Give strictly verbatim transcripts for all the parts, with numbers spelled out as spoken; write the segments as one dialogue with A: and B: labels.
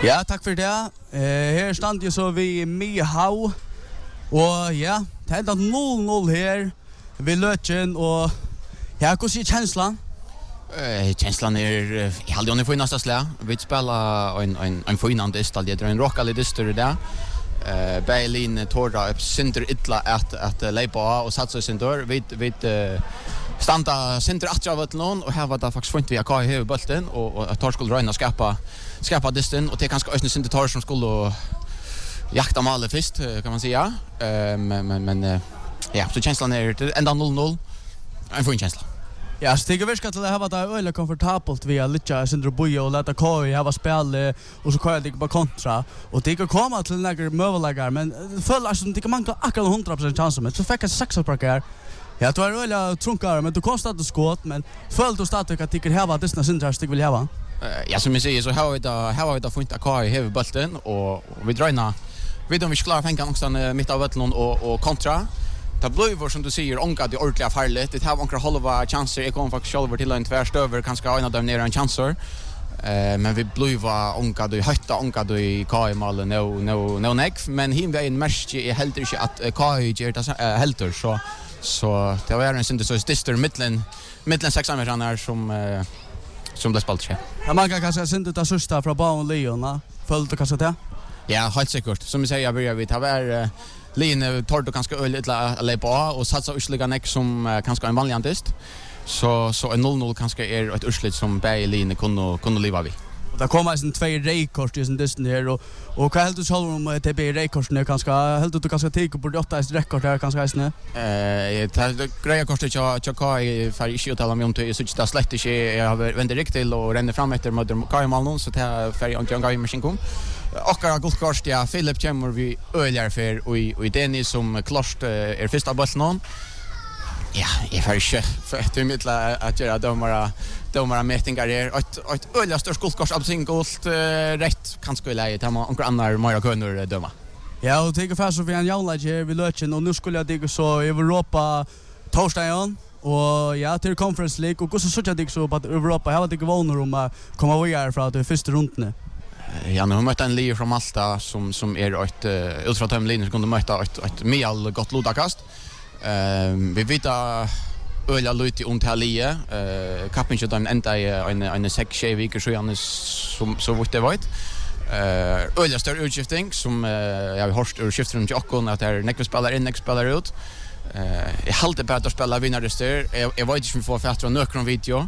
A: Ja, tack för det. Eh, här stand jag så vi Mihau. Och ja, det är noll noll här. Vi löchen och ja, hur ser känslan?
B: Eh, känslan är jag hade ju nästa slä. Vi spelar en en en finnande stad, det är en rockall distur där. Eh, Berlin torra upp center illa att att leipa och satsa sin dörr. Vi vi standa center attra vet någon och här var det faktiskt fint vi har kvar i bollen och och tar skulle räna skapa skapa distan och det kanske ösnen center tar som skulle jakta målet först kan man säga. Eh, men men men ja, så känslan är ända noll noll. En fin känsla.
A: Ja, stiger vi ska till det här var det öle komfortabelt via Litcha Sindro Boja och låta Koi ha spel och så kör det på kontra och det kan komma till några möjligheter men för som det kan man akkurat hundra procent chans med så fick jag sex parker. Ja, det var öle trunkar men du konstant att skott men föll du starta att tycker här var det nästan Sindro stig vill ha.
B: Ja, som jag säger så här var det här var det fint att Koi häver bollen och vi drar vi de vi klarar fänga någonstans mitt av bollen och och kontra. Det blir som du säger onka det ordentliga farligt. Det har några halva chanser. Jag kommer faktiskt själv till en tvärstöver kanske en av dem ner en chanser. Eh men vi blir onka det hötta onka det i K I mål no no no neck men himvägen mest är helt inte att K I ger det helter så så det var en synd så stister mitten mitten sexameter som eh, som det spalt sig.
A: Ja, man kan kanske synda det sista från Baon Leona. Följde kanske det?
B: Ja, helt säkert. Som jag säger jag börjar vi ta var Line tar då kanske öl lite lepa och satsa ursliga näck som kanske en vanlig antist. Så så en noll noll kanske är ett urslit som Berg Line kunde kunde leva vi.
A: Och där kommer sen två rekord i sen distan här och och vad helt du håller om det blir rekord kanske helt du kanske take på åtta rekord här kanske nästan.
B: Eh det grejer kostar jag jag kan för inte att tala mig om det så det slett inte jag har vänt direkt till och ränner fram efter mot Kai Malnon så det för jag jag maskin kom. Och jag gott kost ja Philip kommer vi öligar för och i Dennis som klart är första bollen. Ja, jag får inte för det mittla att göra domara domara mätningar är ett ett öliga störst guldkors absolut gult rätt kanske skulle jag ta några andra mer kunde döma.
A: Ja, och tycker fast så vi en jävla här vi löchen och nu skulle jag dig så i Europa torsdagen och ja till Conference League och så så jag dig så på Europa har det vånar om att komma vidare från det första rundan.
B: Ja, nu har mött en Leo från Malta som som är ett uh, ut från Tömlin som kunde möta ett ett mel gott lodakast. Ehm vi vet att öliga lite ont här Lie. Eh kappen så den ända en en sex tjej veckor så han som så vart det var. Eh öliga större utskiftning som jag har hört ur skiften till Jackon att det är nästa spelare in nästa spelare ut. Eh jag håller på att spela vinnare styr. Jag jag vet inte om vi får fast någon någon video.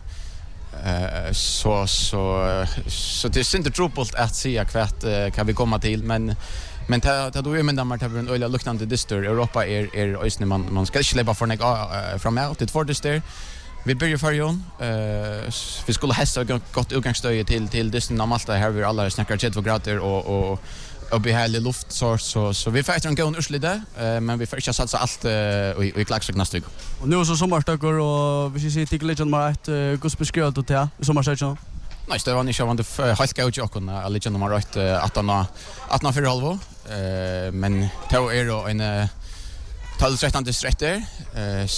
B: Eh så så så det är inte trubbelt att se kvart kan vi komma till men men ta ta då är men där har en öliga luktande distur Europa är är ösnen man man ska inte släppa för några från out det för distur vi börjar för jon eh vi skulle hästa gott utgångsstöd till till distur normalt här vi alla snackar tjugo grader och och och behärlig luft så så så vi får inte gå urslida eh men vi får inte satsa allt i i klaxak nästa gång.
A: Och nu så sommarstackar och vi ser till legend mer ett Gus beskrivit det här sommarsäsong.
B: Nej, det var inte så vant helt gott jag kunde legend nummer åtta att att för halvå eh men då är då en tolv tretton distrikter eh